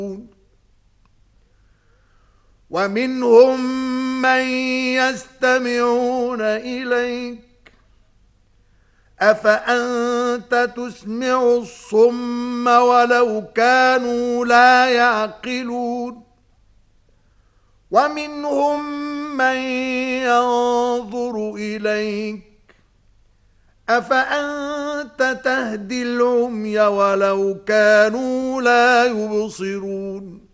ومنهم من يستمعون إليك أفأنت تسمع الصم ولو كانوا لا يعقلون ومنهم من ينظر إليك أفأنت تهدي العمي ولو كانوا لا يبصرون